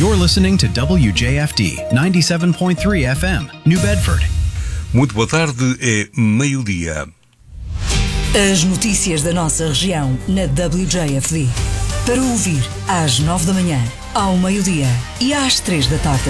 You're listening to WJFD 97.3 FM, New Bedford. Muito boa tarde, é meio-dia. As notícias da nossa região na WJFD. Para ouvir às 9 da manhã, ao meio-dia e às 3 da tarde.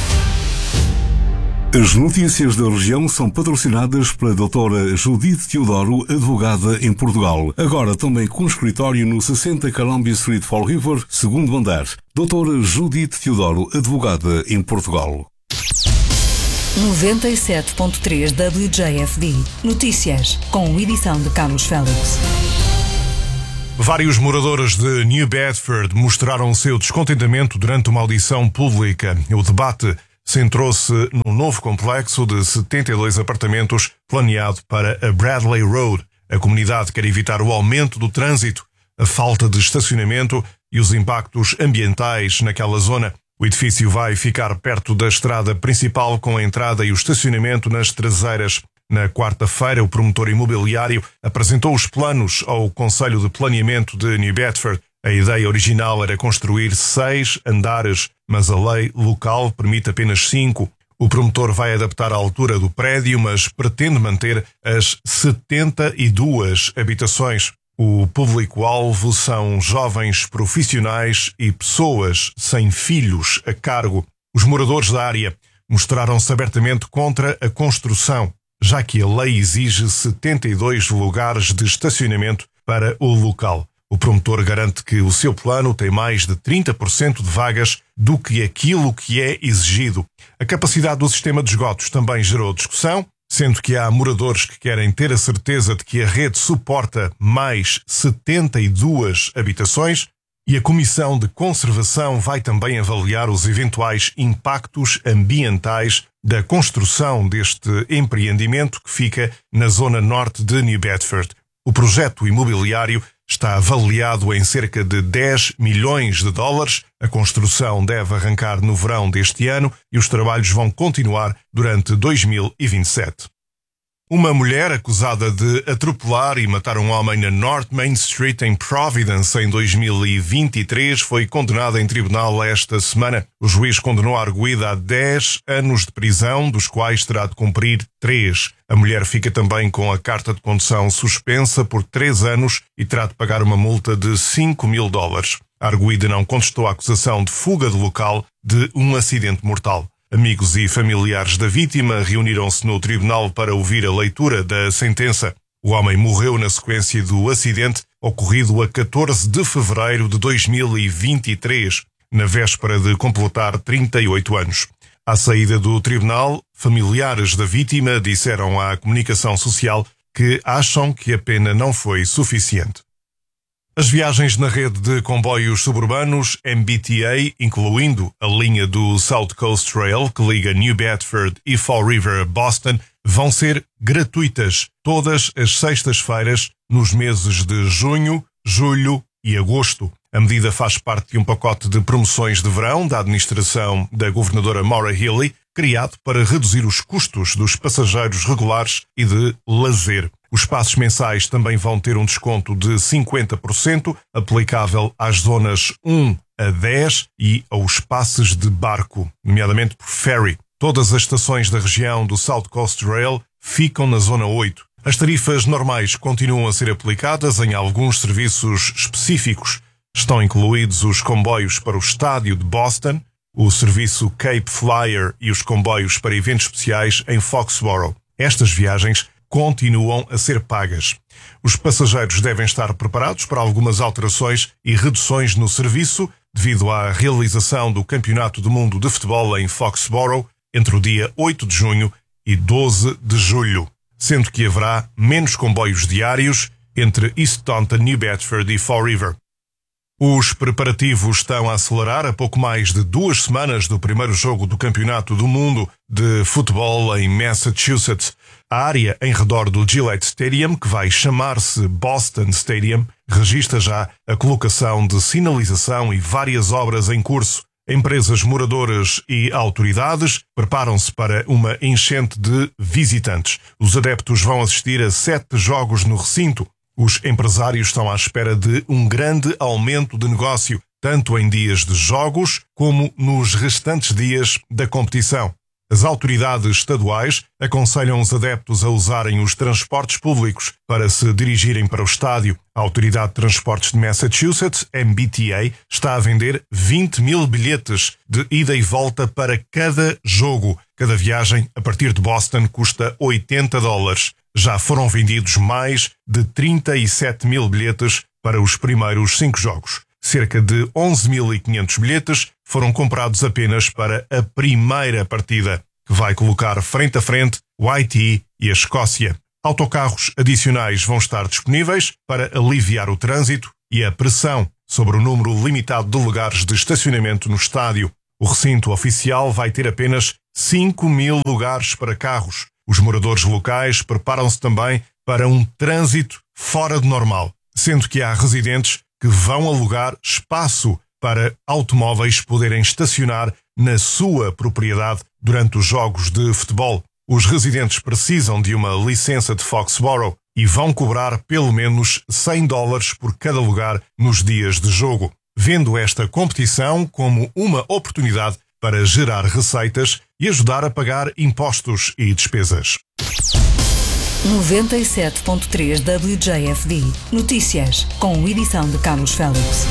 As notícias da região são patrocinadas pela doutora Judite Teodoro, advogada em Portugal. Agora também com escritório no 60 Columbia Street, Fall River, segundo andar. Doutora Judite Teodoro, advogada em Portugal. 97.3 WJFD. Notícias, com edição de Carlos Félix. Vários moradores de New Bedford mostraram o seu descontentamento durante uma audição pública. O debate centrou-se no novo complexo de 72 apartamentos planeado para a Bradley Road. A comunidade quer evitar o aumento do trânsito, a falta de estacionamento e os impactos ambientais naquela zona. O edifício vai ficar perto da estrada principal, com a entrada e o estacionamento nas traseiras. Na quarta-feira, o promotor imobiliário apresentou os planos ao Conselho de Planeamento de New Bedford. A ideia original era construir 6 andares, mas a lei local permite apenas 5. O promotor vai adaptar a altura do prédio, mas pretende manter as 72 habitações. O público-alvo são jovens profissionais e pessoas sem filhos a cargo. Os moradores da área mostraram-se abertamente contra a construção, já que a lei exige 72 lugares de estacionamento para o local. O promotor garante que o seu plano tem mais de 30% de vagas do que aquilo que é exigido. A capacidade do sistema de esgotos também gerou discussão, sendo que há moradores que querem ter a certeza de que a rede suporta mais 72 habitações, e a Comissão de Conservação vai também avaliar os eventuais impactos ambientais da construção deste empreendimento que fica na zona norte de New Bedford. O projeto imobiliário está avaliado em cerca de 10 milhões de dólares. A construção deve arrancar no verão deste ano e os trabalhos vão continuar durante 2027. Uma mulher acusada de atropelar e matar um homem na North Main Street em Providence em 2023 foi condenada em tribunal esta semana. O juiz condenou a arguida a 10 anos de prisão, dos quais terá de cumprir 3. A mulher fica também com a carta de condução suspensa por 3 anos e terá de pagar uma multa de $5.000. A arguida não contestou a acusação de fuga do local de um acidente mortal. Amigos e familiares da vítima reuniram-se no tribunal para ouvir a leitura da sentença. O homem morreu na sequência do acidente ocorrido a 14 de fevereiro de 2023, na véspera de completar 38 anos. À saída do tribunal, familiares da vítima disseram à comunicação social que acham que a pena não foi suficiente. As viagens na rede de comboios suburbanos MBTA, incluindo a linha do South Coast Rail, que liga New Bedford e Fall River a Boston, vão ser gratuitas todas as sextas-feiras nos meses de junho, julho e agosto. A medida faz parte de um pacote de promoções de verão da administração da governadora Maura Healey, criado para reduzir os custos dos passageiros regulares e de lazer. Os passes mensais também vão ter um desconto de 50%, aplicável às zonas 1 a 10 e aos passes de barco, nomeadamente por ferry. Todas as estações da região do South Coast Rail ficam na zona 8. As tarifas normais continuam a ser aplicadas em alguns serviços específicos. Estão incluídos os comboios para o estádio de Boston, o serviço Cape Flyer e os comboios para eventos especiais em Foxborough. Estas viagens continuam a ser pagas. Os passageiros devem estar preparados para algumas alterações e reduções no serviço devido à realização do Campeonato do Mundo de Futebol em Foxborough entre o dia 8 de junho e 12 de julho, sendo que haverá menos comboios diários entre East Taunton, New Bedford e Fall River. Os preparativos estão a acelerar a pouco mais de 2 semanas do primeiro jogo do Campeonato do Mundo de Futebol em Massachusetts. A área em redor do Gillette Stadium, que vai chamar-se Boston Stadium, registra já a colocação de sinalização e várias obras em curso. Empresas moradoras e autoridades preparam-se para uma enchente de visitantes. Os adeptos vão assistir a 7 jogos no recinto. Os empresários estão à espera de um grande aumento de negócio, tanto em dias de jogos como nos restantes dias da competição. As autoridades estaduais aconselham os adeptos a usarem os transportes públicos para se dirigirem para o estádio. A Autoridade de Transportes de Massachusetts, MBTA, está a vender 20 mil bilhetes de ida e volta para cada jogo. Cada viagem, a partir de Boston, custa $80. Já foram vendidos mais de 37 mil bilhetes para os primeiros 5 jogos. Cerca de 11.500 bilhetes foram comprados apenas para a primeira partida, que vai colocar frente a frente o Haiti e a Escócia. Autocarros adicionais vão estar disponíveis para aliviar o trânsito e a pressão sobre o número limitado de lugares de estacionamento no estádio. O recinto oficial vai ter apenas 5.000 lugares para carros. Os moradores locais preparam-se também para um trânsito fora de normal, sendo que há residentes que vão alugar espaço para automóveis poderem estacionar na sua propriedade durante os jogos de futebol. Os residentes precisam de uma licença de Foxborough e vão cobrar pelo menos $100 por cada lugar nos dias de jogo, vendo esta competição como uma oportunidade para gerar receitas e ajudar a pagar impostos e despesas. 97.3 WJFD. Notícias, com edição de Carlos Félix.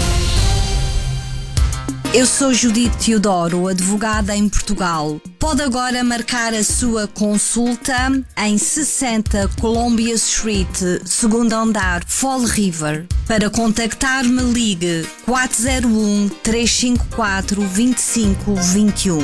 Eu sou Judite Teodoro, advogada em Portugal. Pode agora marcar a sua consulta em 60 Columbia Street, segundo andar, Fall River. Para contactar-me, ligue 401-354-2521.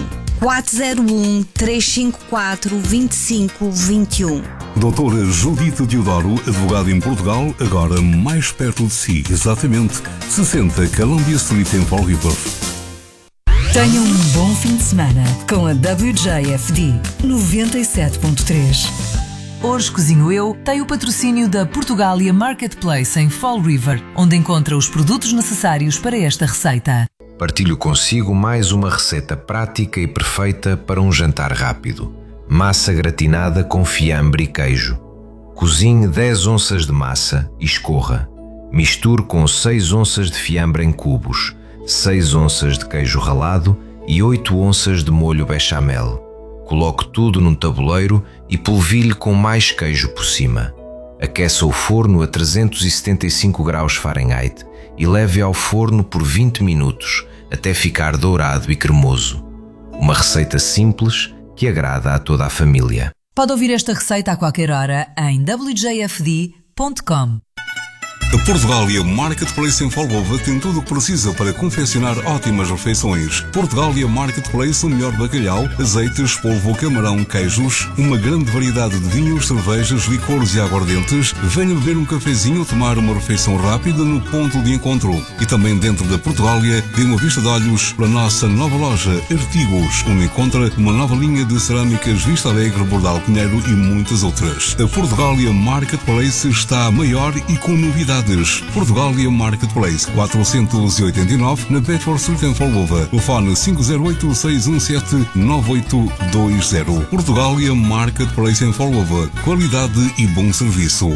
401-354-2521. Doutora Judite Teodoro, advogada em Portugal, agora mais perto de si, exatamente 60 Columbia Street em Fall River. Tenham um bom fim de semana com a WJFD 97.3. Hoje Cozinho Eu tem o patrocínio da Portugália Marketplace em Fall River, onde encontra os produtos necessários para esta receita. Partilho consigo mais uma receita prática e perfeita para um jantar rápido. Massa gratinada com fiambre e queijo. Cozinhe 10 onças de massa e escorra. Misture com 6 onças de fiambre em cubos, 6 onças de queijo ralado e 8 onças de molho bechamel. Coloque tudo num tabuleiro e polvilhe com mais queijo por cima. Aqueça o forno a 375 graus Fahrenheit e leve ao forno por 20 minutos até ficar dourado e cremoso. Uma receita simples que agrada a toda a família. Pode ouvir esta receita a qualquer hora em wjfd.com. A Portugália Marketplace em Folgova tem tudo o que precisa para confeccionar ótimas refeições. Portugália Marketplace, o melhor bacalhau, azeites, polvo, camarão, queijos, uma grande variedade de vinhos, cervejas, licores e aguardentes. Venha beber um cafezinho ou tomar uma refeição rápida no ponto de encontro. E também dentro da Portugália, dê uma vista de olhos para a nossa nova loja Artigos, onde encontra uma nova linha de cerâmicas Vista Alegre, Bordal Pinheiro e muitas outras. A Portugália Marketplace está maior e com novidades. Portugália Marketplace 489 na Bedford Street em Folgova. Telefone 508-617-9820. Portugália Marketplace em Folgova. Qualidade e bom serviço.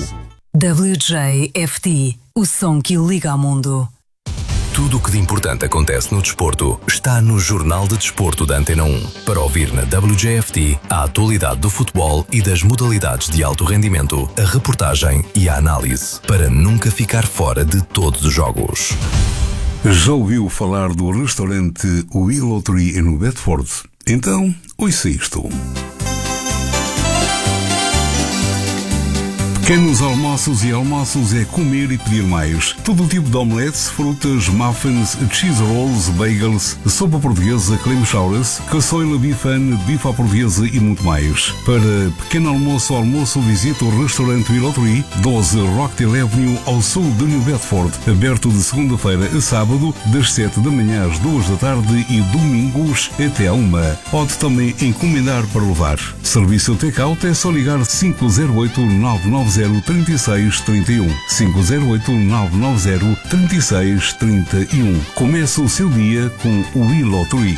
WJFD, o som que o liga ao mundo. Tudo o que de importante acontece no desporto está no Jornal de Desporto da Antena 1. Para ouvir na WJFD a atualidade do futebol e das modalidades de alto rendimento, a reportagem e a análise, para nunca ficar fora de todos os jogos. Já ouviu falar do restaurante Willow Tree em Bedford? Então, ouça isto. Pequenos almoços e almoços é comer e pedir mais. Todo tipo de omeletes, frutas, muffins, cheese rolls, bagels, sopa portuguesa, cream chowers, caçoila bifane, bife à portuguesa e muito mais. Para pequeno almoço ou almoço, visite o restaurante Willow Tree, 12 Rockdale Avenue, ao sul de New Bedford. Aberto de segunda-feira a sábado, das 7 da manhã às 2 da tarde e domingos até à 1. Pode também encomendar para levar. Serviço take-out é só ligar 508-990-3631. 508-990-3631. Começa o seu dia com o Willow Tree.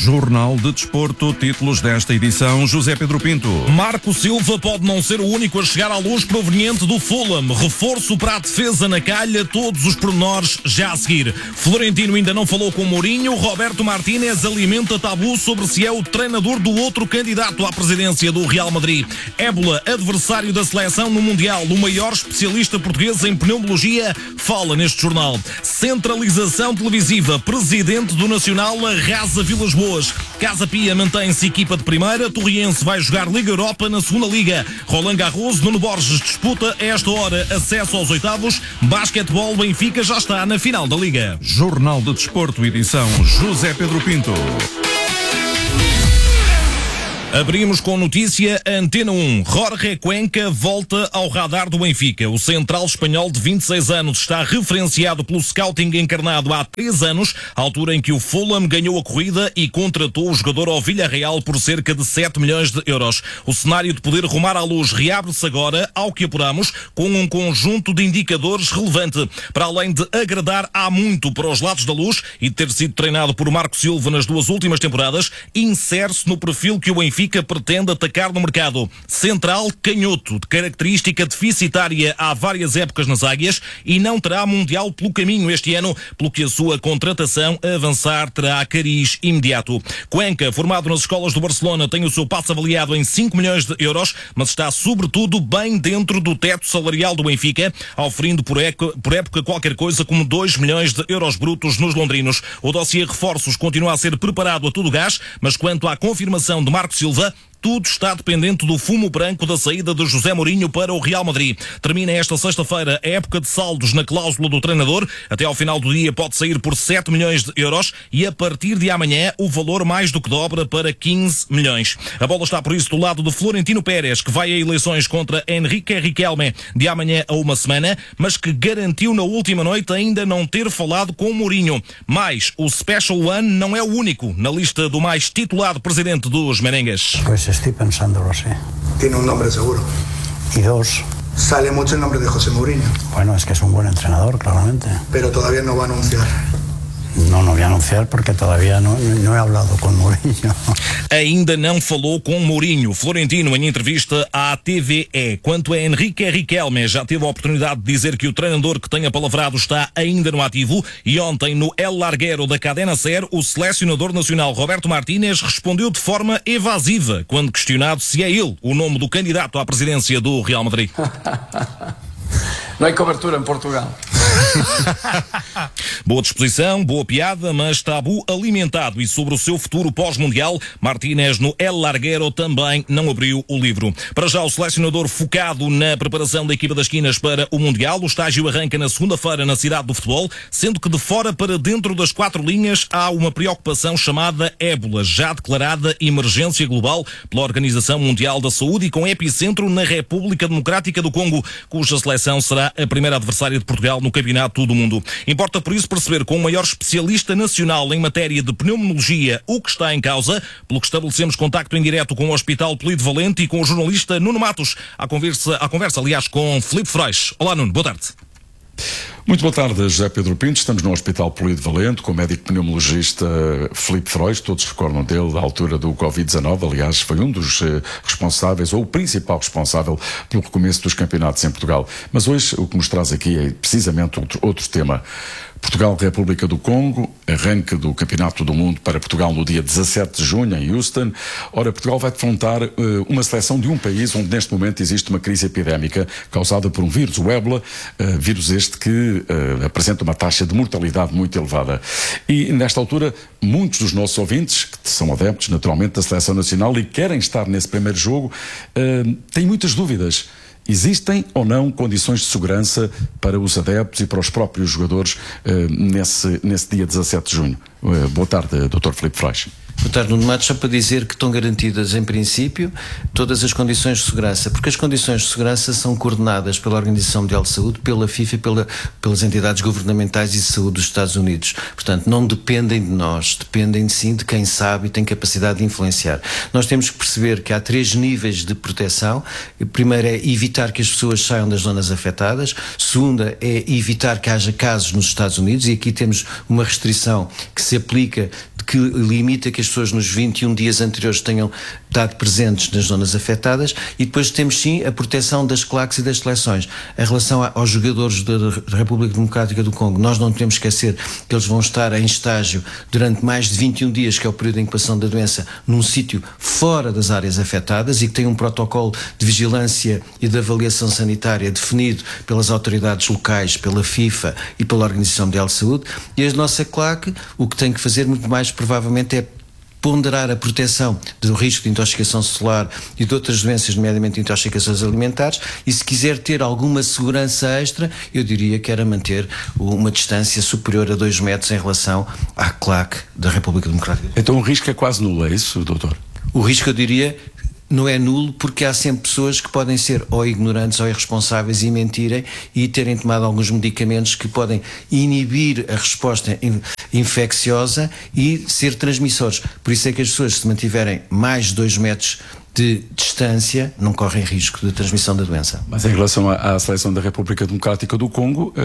Jornal de Desporto, títulos desta edição, José Pedro Pinto. Marco Silva pode não ser o único a chegar à luz proveniente do Fulham. Reforço para a defesa na calha, todos os pormenores já a seguir. Florentino ainda não falou com Mourinho. Roberto Martínez alimenta tabu sobre se é o treinador do outro candidato à presidência do Real Madrid. Ébola, adversário da seleção no Mundial, o maior especialista português em pneumologia, fala neste jornal. Centralização televisiva, presidente do Nacional arrasa Vilas Boas. Casa Pia mantém-se equipa de primeira. Torriense vai jogar Liga Europa na segunda Liga. Roland Garros, Nuno Borges disputa a esta hora acesso aos oitavos. Basquetebol, Benfica já está na final da Liga. Jornal de Desporto, edição José Pedro Pinto. Abrimos com notícia Antena 1. Jorge Cuenca volta ao radar do Benfica. O central espanhol de 26 anos está referenciado pelo scouting encarnado há 3 anos, altura em que o Fulham ganhou a corrida e contratou o jogador ao Villarreal por cerca de 7 milhões de euros. O cenário de poder rumar à luz reabre-se agora, ao que apuramos, com um conjunto de indicadores relevante. Para além de agradar há muito para os lados da luz e de ter sido treinado por Marco Silva nas 2 últimas temporadas, insere-se no perfil que o Benfica pretende atacar no mercado. Central canhoto, de característica deficitária há várias épocas nas Águias e não terá Mundial pelo caminho este ano, pelo que a sua contratação a avançar terá cariz imediato. Cuenca, formado nas escolas do Barcelona, tem o seu passe avaliado em 5 milhões de euros, mas está sobretudo bem dentro do teto salarial do Benfica, oferindo por época qualquer coisa como 2 milhões de euros brutos nos londrinos. O dossiê reforços continua a ser preparado a todo gás, mas quanto à confirmação de Marco Silva, tudo está dependente do fumo branco da saída de José Mourinho para o Real Madrid. Termina esta sexta-feira a época de saldos na cláusula do treinador. Até ao final do dia pode sair por 7 milhões de euros e a partir de amanhã o valor mais do que dobra para 15 milhões. A bola está por isso do lado de Florentino Pérez, que vai a eleições contra Enrique Riquelme de amanhã a uma semana, mas que garantiu na última noite ainda não ter falado com Mourinho. Mas o Special One não é o único na lista do mais titulado presidente dos merengues. Estoy pensándolo, sí. Tiene un nombre seguro. Y 2. Sale mucho el nombre de José Mourinho. Bueno, es que es un buen entrenador, claramente. Pero todavía no va a anunciar. No voy a anunciar porque todavía no he hablado con Mourinho. Ainda não falou com Mourinho. Florentino, em entrevista à TVE. Quanto a Enrique Riquelme, já teve a oportunidade de dizer que o treinador que tem apalavrado está ainda no ativo e ontem no El Larguero da Cadena SER, o selecionador nacional Roberto Martínez respondeu de forma evasiva quando questionado se é ele o nome do candidato à presidência do Real Madrid. Não há cobertura em Portugal. Boa disposição, boa piada, mas tabu alimentado. E sobre o seu futuro pós-mundial, Martínez no El Larguero também não abriu o livro. Para já, o selecionador focado na preparação da equipa das esquinas para o Mundial. O estágio arranca na segunda-feira na cidade do futebol, sendo que de fora para dentro das 4 linhas há uma preocupação chamada ébola, já declarada emergência global pela Organização Mundial da Saúde e com epicentro na República Democrática do Congo, cuja seleção será a primeira adversária de Portugal no Campeonato do Mundo. Importa por isso perceber com o maior especialista nacional em matéria de pneumologia o que está em causa, pelo que estabelecemos contacto em direto com o Hospital Polivalente e com o jornalista Nuno Matos, à conversa, aliás, com Filipe Freixo. Olá, Nuno, boa tarde. Muito boa tarde, José Pedro Pinto. Estamos no Hospital Polivalente com o médico pneumologista Filipe Freixo. Todos recordam dele da altura do Covid-19. Aliás, foi um dos responsáveis, ou o principal responsável, pelo recomeço dos campeonatos em Portugal. Mas hoje o que nos traz aqui é precisamente outro tema. Portugal, República do Congo, arranque do Campeonato do Mundo para Portugal no dia 17 de junho, em Houston. Ora, Portugal vai defrontar uma seleção de um país onde neste momento existe uma crise epidémica causada por um vírus, o ébola, vírus este que apresenta uma taxa de mortalidade muito elevada. E nesta altura, muitos dos nossos ouvintes, que são adeptos naturalmente da Seleção Nacional e querem estar nesse primeiro jogo, têm muitas dúvidas. Existem ou não condições de segurança para os adeptos e para os próprios jogadores nesse dia 17 de junho? Boa tarde, Dr. Filipe Freixo. Boa tarde, Nuno Matos. Só para dizer que estão garantidas, em princípio, todas as condições de segurança, porque as condições de segurança são coordenadas pela Organização Mundial de Saúde, pela FIFA e pelas entidades governamentais e de saúde dos Estados Unidos. Portanto, não dependem de nós, dependem sim de quem sabe e tem capacidade de influenciar. Nós temos que perceber que há 3 níveis de proteção. O primeiro é evitar que as pessoas saiam das zonas afetadas. Segunda é evitar que haja casos nos Estados Unidos, e aqui temos uma restrição que se aplica, que limita que as pessoas nos 21 dias anteriores tenham estado presentes nas zonas afetadas, e depois temos sim a proteção das claques e das seleções. Em relação aos jogadores da República Democrática do Congo, nós não podemos esquecer que eles vão estar em estágio durante mais de 21 dias, que é o período de incubação da doença, num sítio fora das áreas afetadas, e que tem um protocolo de vigilância e de avaliação sanitária definido pelas autoridades locais, pela FIFA e pela Organização Mundial de Saúde. E a nossa claque, o que tem que fazer muito mais provavelmente é ponderar a proteção do risco de intoxicação celular e de outras doenças, nomeadamente intoxicações alimentares, e se quiser ter alguma segurança extra, eu diria que era manter uma distância superior a 2 metros em relação à claque da República Democrática. Então o risco é quase nulo, é isso, doutor? O risco, eu diria, não é nulo, porque há sempre pessoas que podem ser ou ignorantes ou irresponsáveis e mentirem e terem tomado alguns medicamentos que podem inibir a resposta infecciosa e ser transmissores. Por isso é que as pessoas, se mantiverem mais de 2 metros de distância, não correm risco de transmissão da doença. Mas em relação à seleção da República Democrática do Congo,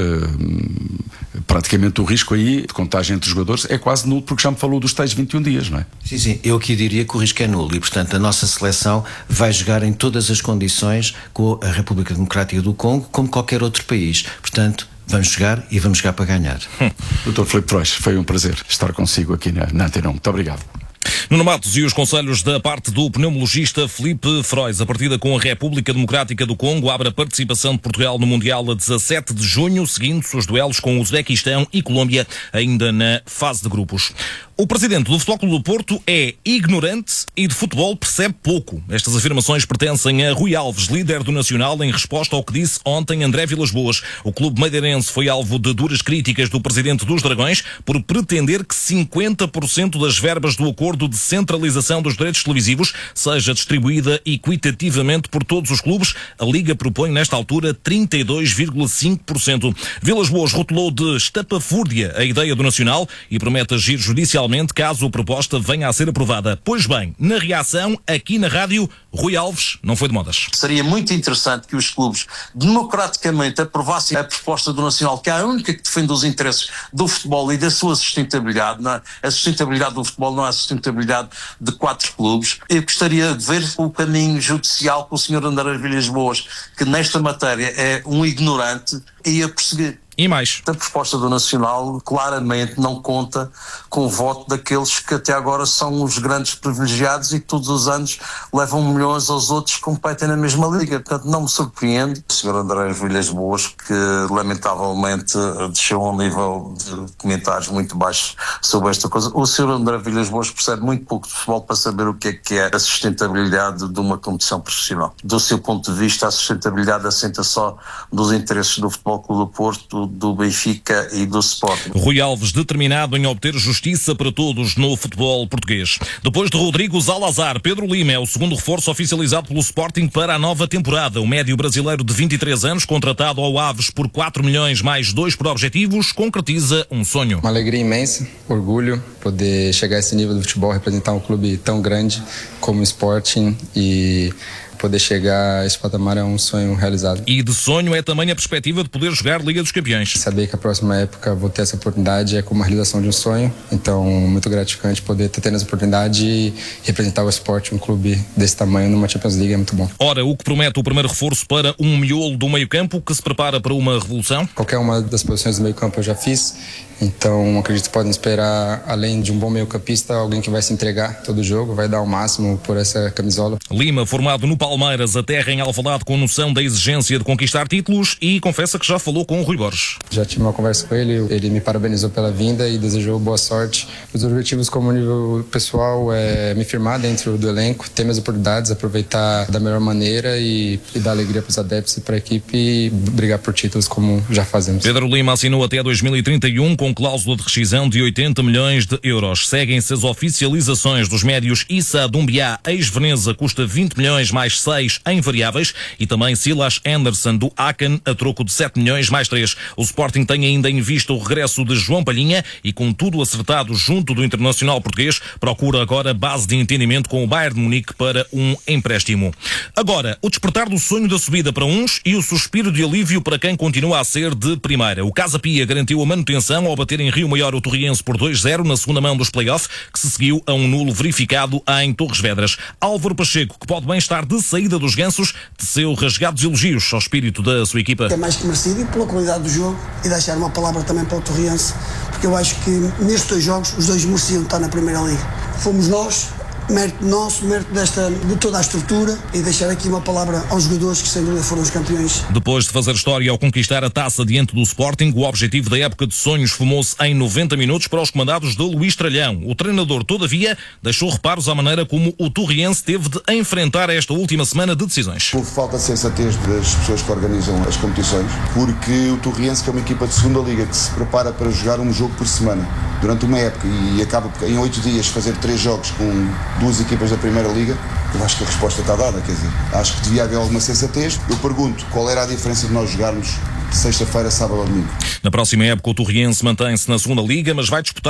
praticamente o risco aí de contágio entre os jogadores é quase nulo, porque já me falou dos tais 21 dias, não é? Sim, eu aqui diria que o risco é nulo e, portanto, a nossa seleção vai jogar em todas as condições com a República Democrática do Congo, como qualquer outro país. Portanto, vamos jogar e vamos jogar para ganhar. Dr. Filipe Frois, foi um prazer estar consigo aqui na Antena 1. Muito obrigado. Nuno Matos e os conselhos da parte do pneumologista Filipe Frois. A partida com a República Democrática do Congo abre a participação de Portugal no Mundial a 17 de junho, seguindo-se os duelos com o Uzbequistão e Colômbia, ainda na fase de grupos. O presidente do Futebol Clube do Porto é ignorante e de futebol percebe pouco. Estas afirmações pertencem a Rui Alves, líder do Nacional, em resposta ao que disse ontem André Vilas-Boas. O clube madeirense foi alvo de duras críticas do presidente dos Dragões por pretender que 50% das verbas do acordo de centralização dos direitos televisivos seja distribuída equitativamente por todos os clubes. A Liga propõe, nesta altura, 32,5%. Vilas-Boas rotulou de estapafúrdia a ideia do Nacional e promete agir judicialmente caso a proposta venha a ser aprovada. Pois bem, na reação, aqui na rádio, Rui Alves não foi de modas. Seria muito interessante que os clubes democraticamente aprovassem a proposta do Nacional, que é a única que defende os interesses do futebol e da sua sustentabilidade. Não é? A sustentabilidade do futebol não é a sustentabilidade de 4 clubes. Eu gostaria de ver o caminho judicial com o Sr. André Vilas-Boas, que nesta matéria é um ignorante, e a perseguir. E mais? A proposta do Nacional claramente não conta com o voto daqueles que até agora são os grandes privilegiados e que todos os anos levam milhões aos outros que competem na mesma liga. Portanto, não me surpreende o Sr. André Vilas-Boas, que lamentavelmente desceu a um nível de comentários muito baixos sobre esta coisa. O Sr. André Vilas-Boas percebe muito pouco de futebol para saber o que é a sustentabilidade de uma competição profissional. Do seu ponto de vista, a sustentabilidade assenta só dos interesses do Futebol Clube do Porto, do Benfica e do Sporting. Rui Alves determinado em obter justiça para todos no futebol português. Depois de Rodrigo Zalazar, Pedro Lima é o segundo reforço oficializado pelo Sporting para a nova temporada. O médio brasileiro de 23 anos, contratado ao Aves por 4 milhões mais 2 por objetivos, concretiza um sonho. Uma alegria imensa, orgulho poder chegar a esse nível do futebol, representar um clube tão grande como o Sporting, e poder chegar a esse patamar é um sonho realizado. E de sonho é também a perspectiva de poder jogar Liga dos Campeões. Saber que a próxima época vou ter essa oportunidade é como a realização de um sonho, então muito gratificante poder estar tendo essa oportunidade e representar o Sport, um clube desse tamanho numa Champions League, é muito bom. Ora, o que promete o primeiro reforço para um miolo do meio-campo que se prepara para uma revolução? Qualquer uma das posições do meio-campo eu já fiz, então acredito que podem esperar, além de um bom meio-campista, alguém que vai se entregar todo o jogo, vai dar o máximo por essa camisola. Lima, formado no Palmeiras, aterra em Alvalade com noção da exigência de conquistar títulos e confessa que já falou com o Rui Borges. Já tive uma conversa com ele me parabenizou pela vinda e desejou boa sorte. Os objetivos como nível pessoal é me firmar dentro do elenco, ter minhas oportunidades, aproveitar da melhor maneira e dar alegria para os adeptos e para a equipe e brigar por títulos como já fazemos. Pedro Lima assinou até 2031 com cláusula de rescisão de 80 milhões de euros. Seguem-se as oficializações dos médios Issa Doumbia, ex-Veneza, custa 20 milhões mais 6 em variáveis, e também Silas Anderson do Aachen a troco de 7 milhões mais 3. O Sporting tem ainda em vista o regresso de João Palhinha e, com tudo acertado junto do Internacional português, procura agora base de entendimento com o Bayern de Munique para um empréstimo. Agora, o despertar do sonho da subida para uns e o suspiro de alívio para quem continua a ser de primeira. O Casa Pia garantiu a manutenção ao bater em Rio Maior o Torriense por 2-0 na segunda mão dos play-off, que se seguiu a um nulo verificado em Torres Vedras. Álvaro Pacheco, que pode bem estar de saída dos Gansos, teceu rasgados elogios ao espírito da sua equipa. É mais que merecido, e pela qualidade do jogo, e deixar uma palavra também para o Torriense, porque eu acho que nestes 2 jogos os 2 mereciam estar na Primeira Liga. Fomos nós, mérito nosso, mérito de toda a estrutura, e deixar aqui uma palavra aos jogadores que sem dúvida foram os campeões. Depois de fazer história ao conquistar a taça diante do Sporting, o objetivo da época de sonhos fumou-se em 90 minutos para os comandados de Luís Tralhão. O treinador, todavia, deixou reparos à maneira como o Torriense teve de enfrentar esta última semana de decisões. Houve falta de sensatez das pessoas que organizam as competições, porque o Torriense, que é uma equipa de segunda liga que se prepara para jogar um jogo por semana durante uma época e acaba em 8 dias fazer 3 jogos com 2 equipas da Primeira Liga, eu acho que a resposta está dada, quer dizer, acho que devia haver alguma sensatez. Eu pergunto, qual era a diferença de nós jogarmos sexta-feira, sábado ou domingo? Na próxima época o Torriense mantém-se na segunda liga, mas vai disputar